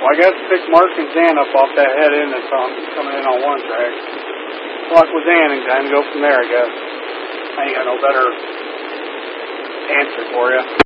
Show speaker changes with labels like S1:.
S1: Well, I got to pick Mark and Zan up off that head end that's coming in on one track. Talk with Zan and kind of go from there, I guess. I ain't got no better answer for you.